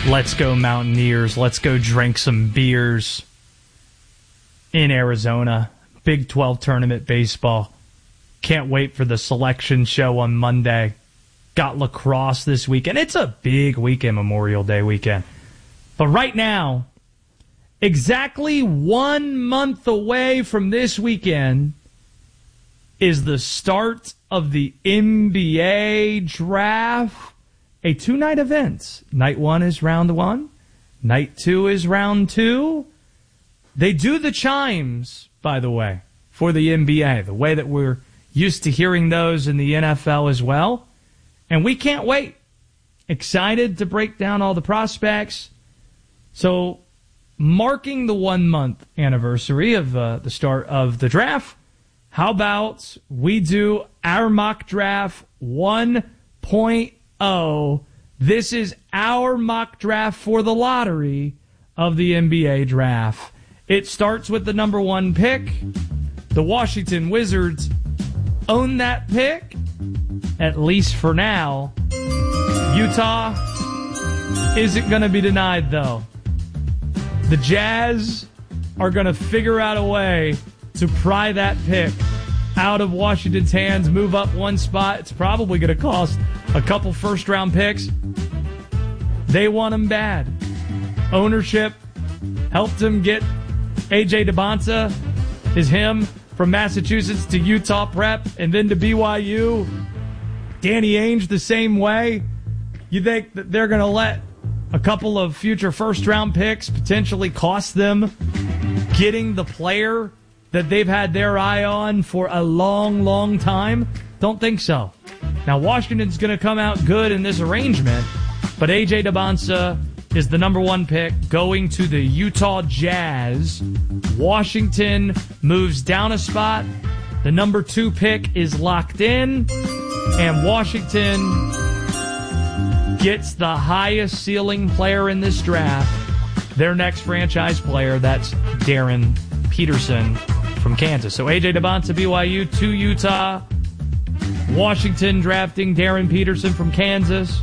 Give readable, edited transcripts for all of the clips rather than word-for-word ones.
Let's go Mountaineers. Let's go drink some beers in Arizona. Big 12 tournament baseball. Can't wait for the selection show on Monday. Got lacrosse this weekend. It's a big weekend, Memorial Day weekend. But right now, exactly 1 month away from this weekend is the start of the NBA draft. A 2-night event. Night 1 is round 1. Night 2 is round 2. They do the chimes, by the way, for the NBA, the way that we're used to hearing those in the NFL as well. And we can't wait. Excited to break down all the prospects. So, marking the 1 month anniversary of the start of the draft, how about we do our mock draft 1.0? This is our mock draft for the lottery of the NBA draft. It starts with the number 1 pick. The Washington Wizards own that pick, at least for now. Utah isn't going to be denied, though. The Jazz are going to figure out a way to pry that pick out of Washington's hands, move up 1 spot. It's probably going to cost a couple first-round picks. They want him bad. Ownership helped him get A.J. DeBonta, is him from Massachusetts to Utah Prep and then to BYU. Danny Ainge the same way. You think that they're going to let a couple of future first-round picks potentially cost them getting the player that they've had their eye on for a long, long time? Don't think so. Now, Washington's going to come out good in this arrangement, but A.J. DeBonta is the number 1 pick going to the Utah Jazz. Washington moves down a spot. The number 2 pick is locked in, and Washington gets the highest ceiling player in this draft, their next franchise player. That's Darren Peterson from Kansas. So A.J. DeBonta, BYU, to Utah. Washington drafting Darren Peterson from Kansas.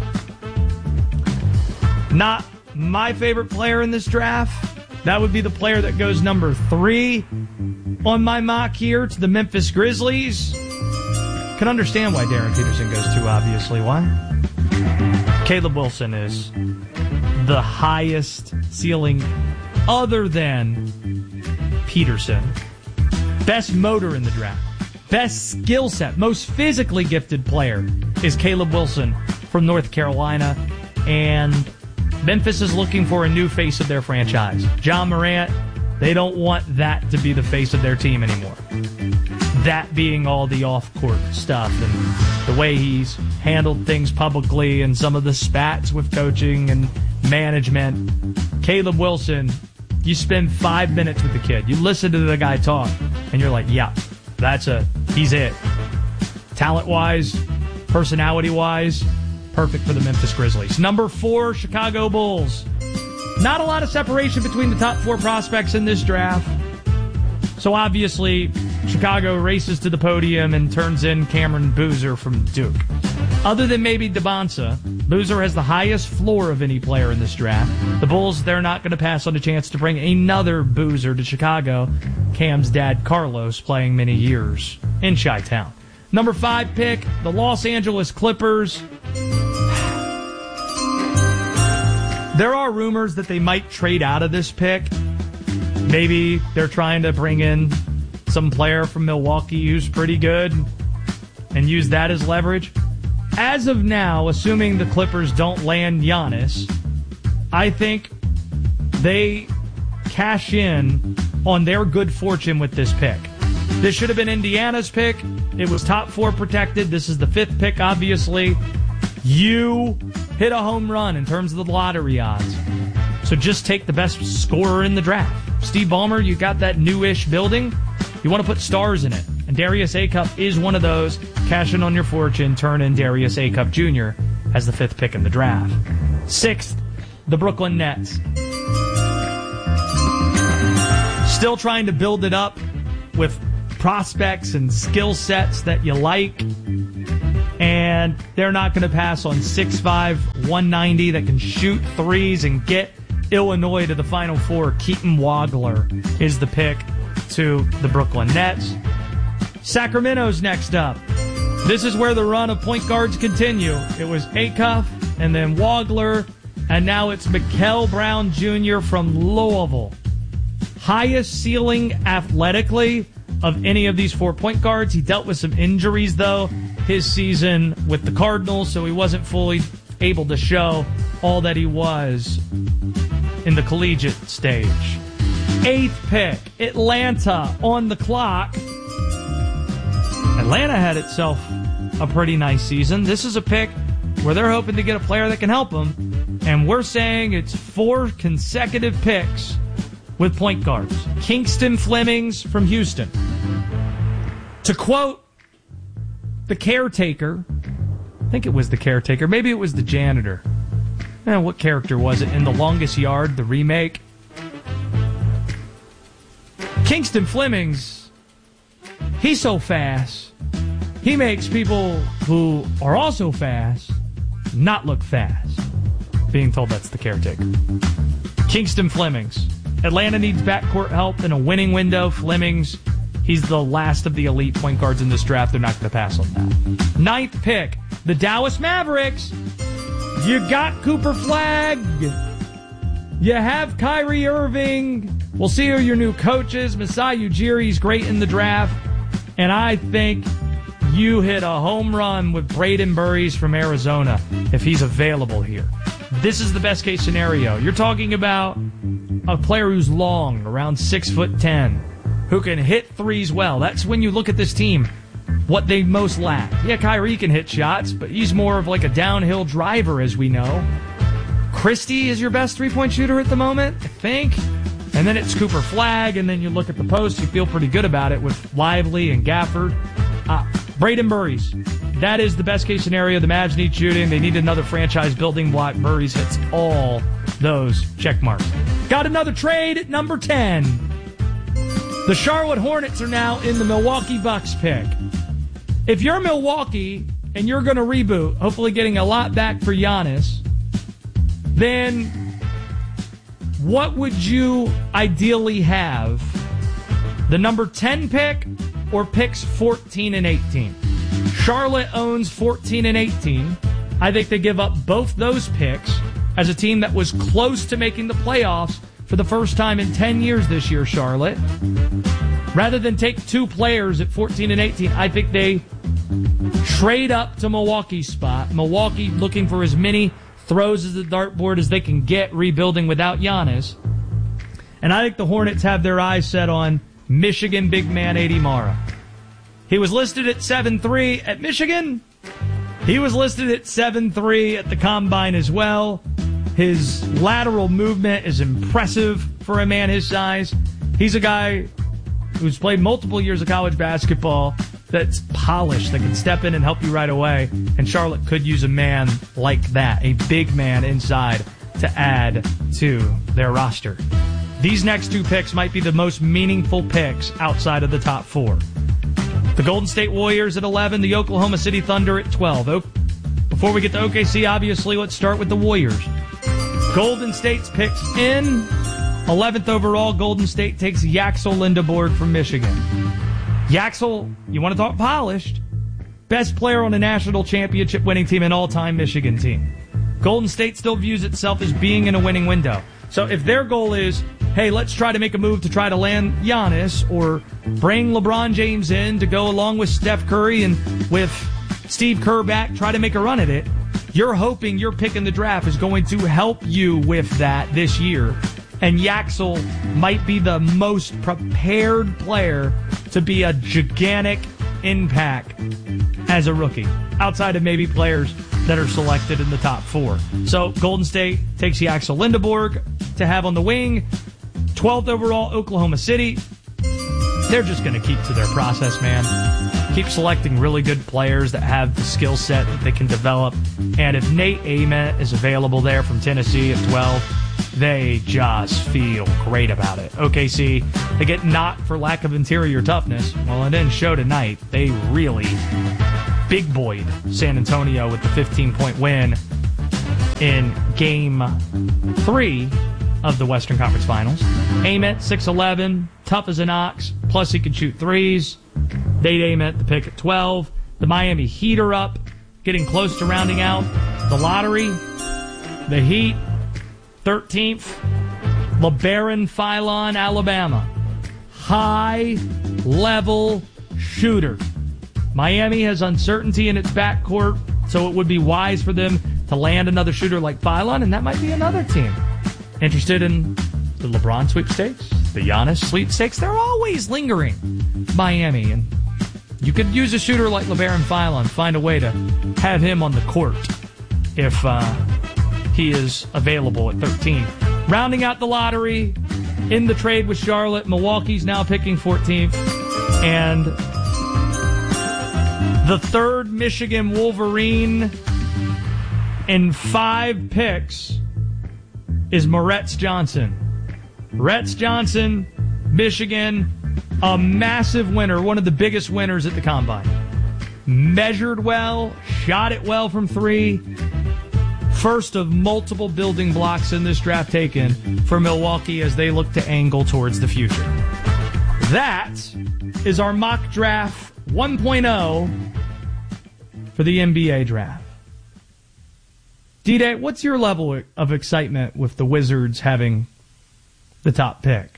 Not my favorite player in this draft. That would be the player that goes number 3 on my mock here to the Memphis Grizzlies. Can understand why Darren Peterson goes 2, obviously. Why? Caleb Wilson is the highest ceiling other than Peterson. Best motor in the draft. Best skill set, most physically gifted player is Caleb Wilson from North Carolina. And Memphis is looking for a new face of their franchise. John Morant, they don't want that to be the face of their team anymore. That being all the off-court stuff and the way he's handled things publicly and some of the spats with coaching and management. Caleb Wilson, you spend 5 minutes with the kid. You listen to the guy talk, and you're like, yeah, he's it. Talent-wise, personality-wise, perfect for the Memphis Grizzlies. Number 4, Chicago Bulls. Not a lot of separation between the top 4 prospects in this draft. So obviously, Chicago races to the podium and turns in Cameron Boozer from Duke. Other than maybe DeBonta, Boozer has the highest floor of any player in this draft. The Bulls, they're not going to pass on a chance to bring another Boozer to Chicago. Cam's dad, Carlos, playing many years in Chi-Town. Number 5 pick, the Los Angeles Clippers. There are rumors that they might trade out of this pick. Maybe they're trying to bring in some player from Milwaukee who's pretty good and use that as leverage. As of now, assuming the Clippers don't land Giannis, I think they cash in on their good fortune with this pick. This should have been Indiana's pick. It was top 4 protected. This is the 5th pick, obviously. You hit a home run in terms of the lottery odds. So just take the best scorer in the draft. Steve Ballmer, you got that newish building. You want to put stars in it. And Darius Acup is one of those. Cash in on your fortune, turn in Darius Acup Jr. as the 5th pick in the draft. 6th, the Brooklyn Nets. Still trying to build it up with prospects and skill sets that you like. And they're not going to pass on 6'5", 190 that can shoot threes and get Illinois to the Final Four. Keaton Wagler is the pick to the Brooklyn Nets. Sacramento's next up. This is where the run of point guards continue. It was Acuff and then Wagler, and now it's Mikael Brown Jr. from Louisville. Highest ceiling athletically of any of these 4 point guards. He dealt with some injuries, though, his season with the Cardinals, so he wasn't fully able to show all that he was in the collegiate stage. 8th pick, Atlanta on the clock. Atlanta had itself a pretty nice season. This is a pick where they're hoping to get a player that can help them, and we're saying it's 4 consecutive picks with point guards. Kingston Flemings from Houston. To quote the caretaker, I think it was the caretaker, maybe it was the janitor. What character was it in The Longest Yard, the remake? Kingston Flemings, he's so fast, he makes people who are also fast not look fast. Being told that's the caretaker. Kingston Flemings. Atlanta needs backcourt help in a winning window. Flemings, he's the last of the elite point guards in this draft. They're not going to pass on that. 9th pick, the Dallas Mavericks. You got Cooper Flagg. You have Kyrie Irving. We'll see who your new coach is. Masai Ujiri's great in the draft. And I think you hit a home run with Braden Burries from Arizona if he's available here. This is the best case scenario. You're talking about a player who's long, around 6'10", who can hit threes well. That's when you look at this team, what they most lack. Yeah, Kyrie can hit shots, but he's more of like a downhill driver, as we know. Christie is your best three-point shooter at the moment, I think. And then it's Cooper Flagg, and then you look at the post, you feel pretty good about it with Lively and Gafford. Braden Burries. That is the best case scenario. The Mavs need shooting. They need another franchise building block. Burries hits all those check marks. Got another trade at number 10. The Charlotte Hornets are now in the Milwaukee Bucks pick. If you're Milwaukee and you're going to reboot, hopefully getting a lot back for Giannis, then what would you ideally have? The number 10 pick or picks 14 and 18? Charlotte owns 14 and 18. I think they give up both those picks as a team that was close to making the playoffs for the first time in 10 years this year, Charlotte. Rather than take 2 players at 14 and 18, I think they trade up to Milwaukee's spot. Milwaukee looking for as many throws as the dartboard as they can get rebuilding without Giannis. And I think the Hornets have their eyes set on Michigan big man A.D. Mara. He was listed at 7'3" at Michigan. He was listed at 7'3" at the Combine as well. His lateral movement is impressive for a man his size. He's a guy who's played multiple years of college basketball that's polished, that can step in and help you right away. And Charlotte could use a man like that, a big man inside, to add to their roster. These next 2 picks might be the most meaningful picks outside of the top 4. The Golden State Warriors at 11, the Oklahoma City Thunder at 12. Before we get to OKC, obviously, let's start with the Warriors. Golden State's picks in. 11th overall, Golden State takes Yaxel Lindeborg from Michigan. Yaxel, you want to talk polished? Best player on a national championship winning team and all-time Michigan team. Golden State still views itself as being in a winning window. So if their goal is, hey, let's try to make a move to try to land Giannis or bring LeBron James in to go along with Steph Curry and with Steve Kerr back, try to make a run at it, you're hoping your pick in the draft is going to help you with that this year. And Yaxel might be the most prepared player to be a gigantic impact as a rookie, outside of maybe players that are selected in the top 4. So Golden State takes Yaxel Lindeborg to have on the wing. 12th overall, Oklahoma City. They're just going to keep to their process, man. Keep selecting really good players that have the skill set that they can develop. And if Nate Ament is available there from Tennessee at 12, they just feel great about it. OKC, they get knocked for lack of interior toughness. Well, it didn't show tonight. They really big boyed San Antonio with the 15-point win in Game 3 of the Western Conference Finals. Ament, 6'11", tough as an ox, plus he could shoot threes. Nate Ament, the pick at 12. The Miami Heat are up, getting close to rounding out the lottery. The Heat, 13th. LeBaron Philon, Alabama. High-level shooter. Miami has uncertainty in its backcourt, so it would be wise for them to land another shooter like Philon, and that might be another team interested in the LeBron sweepstakes, the Giannis sweepstakes. They're always lingering, Miami, and you could use a shooter like LeBaron Philon, find a way to have him on the court if he is available at 13. Rounding out the lottery, in the trade with Charlotte, Milwaukee's now picking 14th, and the third Michigan Wolverine in 5 picks is Moretz Johnson. Moretz Johnson, Michigan, a massive winner, one of the biggest winners at the Combine. Measured well, shot it well from 3. First of multiple building blocks in this draft taken for Milwaukee as they look to angle towards the future. That is our mock draft 1.0 for the NBA draft. D-Day, what's your level of excitement with the Wizards having the top pick?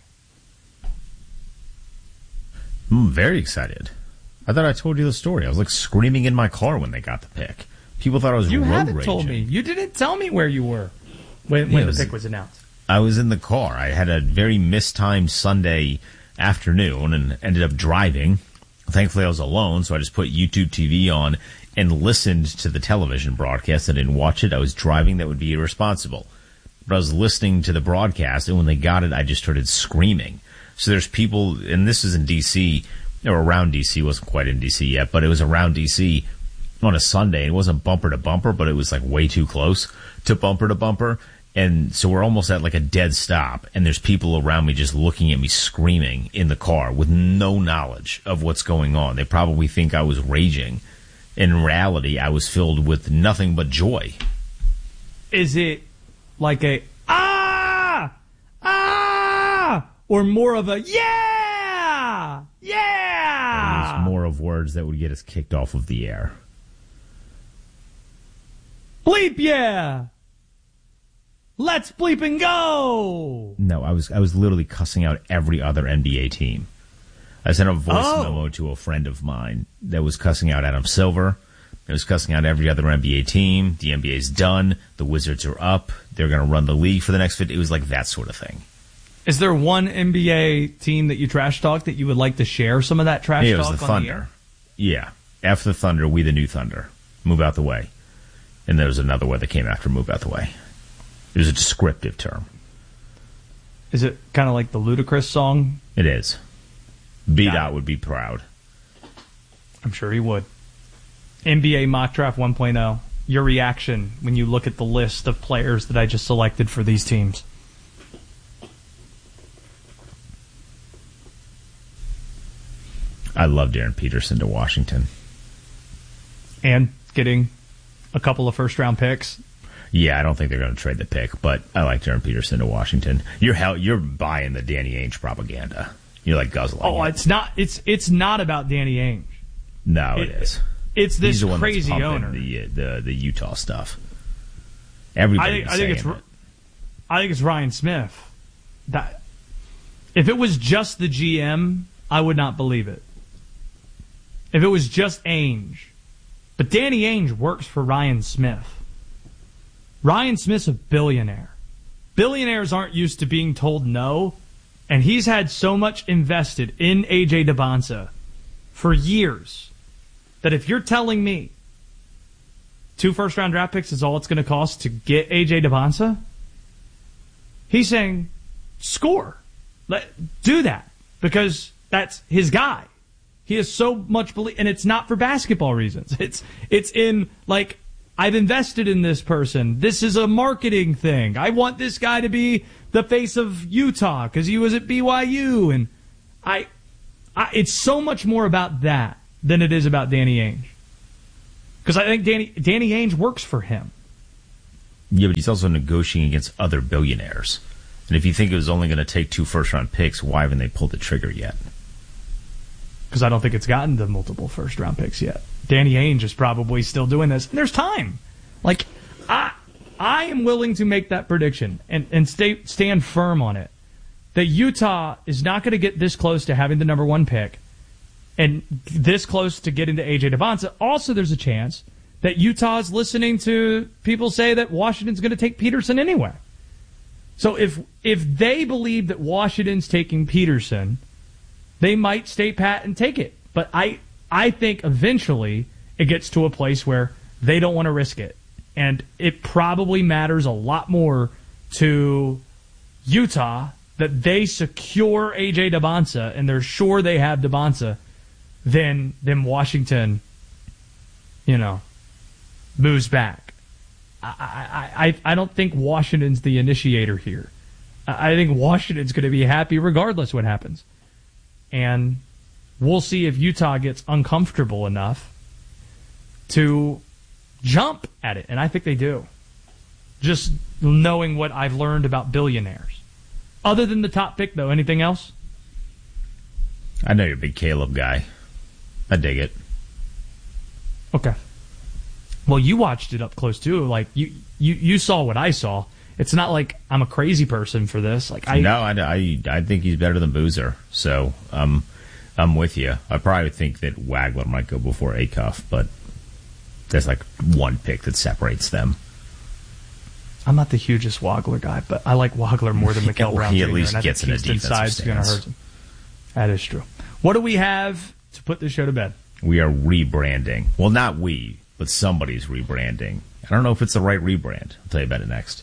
I'm very excited. I thought I told you the story. I was like screaming in my car when they got the pick. People thought I was road raging. You haven't told me. You didn't tell me where you were when the pick was announced. I was in the car. I had a very mistimed Sunday afternoon and ended up driving. Thankfully, I was alone, so I just put YouTube TV on and listened to the television broadcast. I didn't watch it. I was driving. That would be irresponsible. But I was listening to the broadcast, and when they got it, I just started screaming. So there's people, and this is in D.C., or around D.C., wasn't quite in D.C. yet, but it was around D.C. on a Sunday. It wasn't bumper to bumper, but it was like way too close to bumper to bumper. And so we're almost at like a dead stop, and there's people around me just looking at me screaming in the car with no knowledge of what's going on. They probably think I was raging. In reality, I was filled with nothing but joy. Is it like a or more of a yeah? It was more of words that would get us kicked off of the air. Bleep yeah! Let's bleep and go! No, I was literally cussing out every other NBA team. I sent a voice memo to a friend of mine that was cussing out Adam Silver. It was cussing out every other NBA team. The NBA's done. The Wizards are up. They're going to run the league for the next 50. It was like that sort of thing. Is there one NBA team that you trash talk that you would like to share some of that trash talk on? It was the Thunder. Yeah. After the Thunder, we the new Thunder. Move out the way. And there was another word that came after move out the way. It was a descriptive term. Is it kind of like the Ludacris song? It is. B-Dot would be proud. I'm sure he would. NBA Mock Draft 1.0. Your reaction when you look at the list of players that I just selected for these teams. I love Darren Peterson to Washington. And getting a couple of first-round picks. Yeah, I don't think they're going to trade the pick, but I like Darren Peterson to Washington. You're buying the Danny Ainge propaganda. You're like guzzling. Oh, it's not. It's not about Danny Ainge. No, it is. It's this He's the one crazy that's owner. The Utah stuff. Everybody. I think it's Ryan Smith. That if it was just the GM, I would not believe it. If it was just Ainge, but Danny Ainge works for Ryan Smith. Ryan Smith's a billionaire. Billionaires aren't used to being told no, and he's had so much invested in A.J. Debonsa for years that if you're telling me 2 first-round draft picks is all it's going to cost to get A.J. Debonsa, he's saying, score. Do that, because that's his guy. He has so much belief, and it's not for basketball reasons. It's in, like, I've invested in this person. This is a marketing thing. I want this guy to be the face of Utah because he was at BYU. And it's so much more about that than it is about Danny Ainge. Because I think Danny Ainge works for him. Yeah, but he's also negotiating against other billionaires. And if you think it was only going to take 2 first-round picks, why haven't they pulled the trigger yet? Because I don't think it's gotten to multiple first-round picks yet. Danny Ainge is probably still doing this. And there's time. Like, I am willing to make that prediction and stand firm on it. That Utah is not going to get this close to having the number 1 pick and this close to getting to A.J. Devonta. Also, there's a chance that Utah is listening to people say that Washington's going to take Peterson anyway. So if they believe that Washington's taking Peterson, they might stay pat and take it. But I think eventually it gets to a place where they don't want to risk it. And it probably matters a lot more to Utah that they secure A.J. Devonta and they're sure they have Devonta than Washington, moves back. I don't think Washington's the initiator here. I think Washington's going to be happy regardless what happens. And we'll see if Utah gets uncomfortable enough to jump at it. And I think they do. Just knowing what I've learned about billionaires. Other than the top pick, though, anything else? I know you're a big Caleb guy. I dig it. Okay. Well, you watched it up close too. Like you saw what I saw. It's not like I'm a crazy person for this. Like I think he's better than Boozer. So I'm with you. I probably think that Wagler might go before Acuff, but there's like 1 pick that separates them. I'm not the hugest Wagler guy, but I like Wagler more than Mikael Brown. He Jr., at least gets in a defensive stance. Gonna hurt him. That is true. What do we have to put this show to bed? We are rebranding. Well, not we, but somebody's rebranding. I don't know if it's the right rebrand. I'll tell you about it next.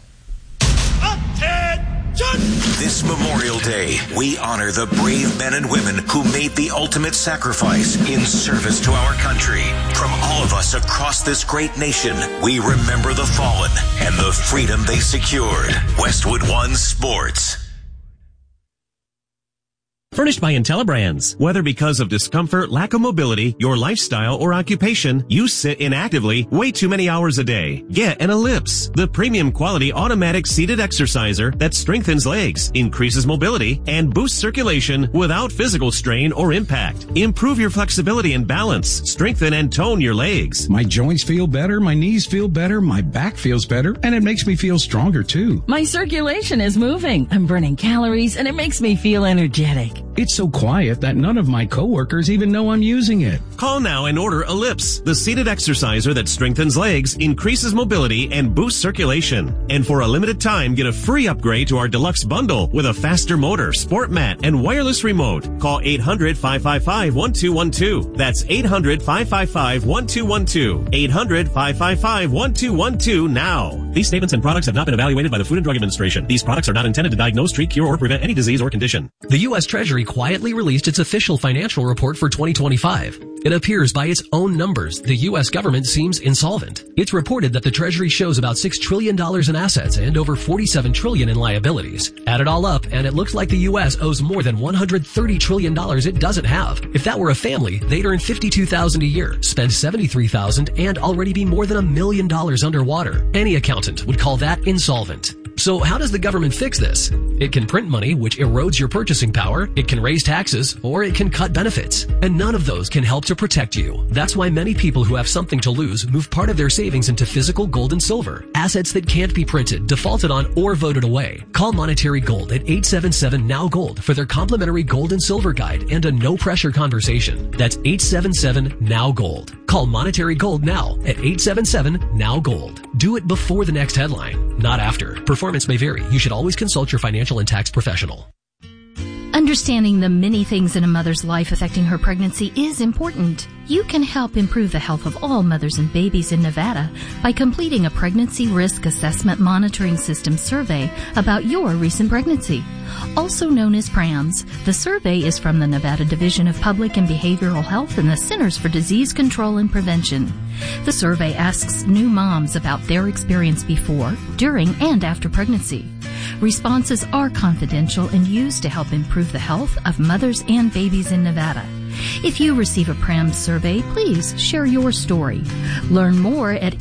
This Memorial Day, we honor the brave men and women who made the ultimate sacrifice in service to our country. From all of us across this great nation, we remember the fallen and the freedom they secured. Westwood One Sports. Furnished by IntelliBrands. Whether because of discomfort, lack of mobility, your lifestyle, or occupation, you sit inactively way too many hours a day. Get an Ellipse, the premium quality automatic seated exerciser that strengthens legs, increases mobility, and boosts circulation without physical strain or impact. Improve your flexibility and balance, strengthen and tone your legs. My joints feel better, my knees feel better, my back feels better, and it makes me feel stronger too. My circulation is moving, I'm burning calories, and it makes me feel energetic. It's so quiet that none of my coworkers even know I'm using it. Call now and order Ellipse, the seated exerciser that strengthens legs, increases mobility, and boosts circulation. And for a limited time, get a free upgrade to our deluxe bundle with a faster motor, sport mat, and wireless remote. Call 800-555-1212. That's 800-555-1212. 800-555-1212 now. These statements and products have not been evaluated by the Food and Drug Administration. These products are not intended to diagnose, treat, cure, or prevent any disease or condition. The U.S. Treasury quietly released its official financial report for 2025. It appears by its own numbers, the U.S. government seems insolvent. It's reported that the Treasury shows about $6 trillion in assets and over $47 trillion in liabilities. Add it all up, and it looks like the U.S. owes more than $130 trillion it doesn't have. If that were a family, they'd earn $52,000 a year, spend $73,000, and already be more than $1 million underwater. Any accountant would call that insolvent. So how does the government fix this? It can print money, which erodes your purchasing power. It can raise taxes, or it can cut benefits. And none of those can help to protect you. That's why many people who have something to lose move part of their savings into physical gold and silver. Assets that can't be printed, defaulted on, or voted away. Call Monetary Gold at 877-NOW-GOLD for their complimentary gold and silver guide and a no-pressure conversation. That's 877-NOW-GOLD. Call Monetary Gold now at 877-NOW-GOLD. Do it before the next headline, not after. Performance may vary. You should always consult your financial and tax professional. Understanding the many things in a mother's life affecting her pregnancy is important. You can help improve the health of all mothers and babies in Nevada by completing a Pregnancy Risk Assessment Monitoring System survey about your recent pregnancy. Also known as PRAMS, the survey is from the Nevada Division of Public and Behavioral Health and the Centers for Disease Control and Prevention. The survey asks new moms about their experience before, during, and after pregnancy. Responses are confidential and used to help improve the health of mothers and babies in Nevada. If you receive a PRAMS survey, please share your story. Learn more at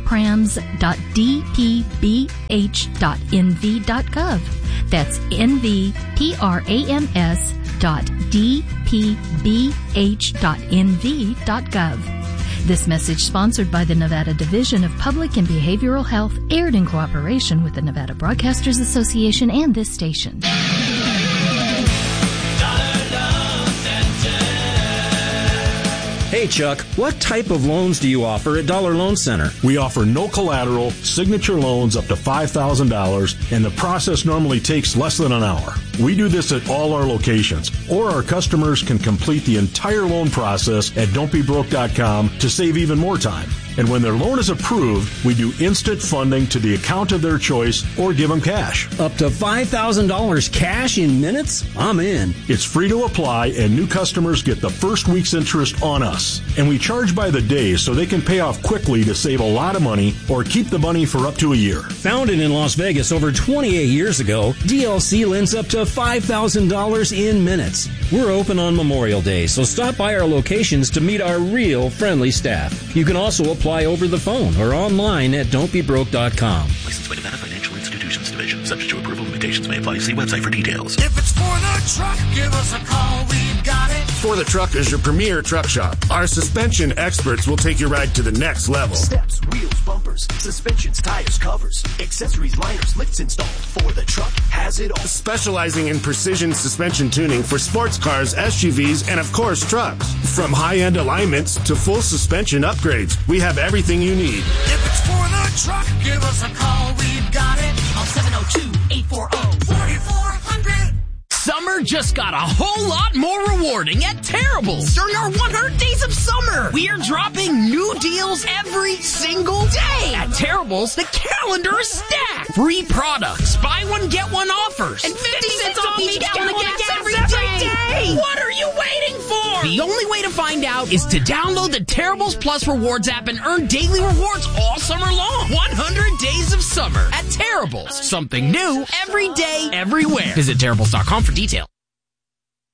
nvprams.dpbh.nv.gov. That's nvprams.dpbh.nv.gov. This message sponsored by the Nevada Division of Public and Behavioral Health, aired in cooperation with the Nevada Broadcasters Association and this station. Hey, Chuck, what type of loans do you offer at Dollar Loan Center? We offer no collateral, signature loans up to $5,000, and the process normally takes less than an hour. We do this at all our locations, or our customers can complete the entire loan process at don'tbebroke.com to save even more time. And when their loan is approved, we do instant funding to the account of their choice or give them cash. Up to $5,000 cash in minutes? I'm in. It's free to apply, and new customers get the first week's interest on us. And we charge by the day so they can pay off quickly to save a lot of money or keep the money for up to a year. Founded in Las Vegas over 28 years ago, DLC lends up to $5,000 in minutes. We're open on Memorial Day, so stop by our locations to meet our real friendly staff. You can also apply over the phone or online at don'tbebroke.com. Licensed by Nevada Financial Institutions Division. Subject to approval, limitations may apply. See website for details. If it's for the truck, give us a call. We've got it. For the Truck is your premier truck shop. Our suspension experts will take your ride to the next level. Steps, wheels, bumpers, suspensions, tires, covers, accessories, liners, lifts installed. For the Truck has it all. Specializing in precision suspension tuning for sports cars, SUVs, and of course trucks. From high-end alignments to full suspension upgrades, we have everything you need. If it's for the truck, give us a call. We've got it. On 702-840-4400. Summer just got a whole lot more rewarding at Terrible's. During our 100 days of summer, we are dropping new deals every single day. At Terrible's, the calendar is stacked. Free products, buy one, get one offers, and 50 cents off each gallon of gas every day. What are you waiting for? The only way to find out is to download the Terrible's Plus Rewards app and earn daily rewards all summer long. 100 days of summer at Terrible's. Something new every day, everywhere. Visit Terrible's.com for details.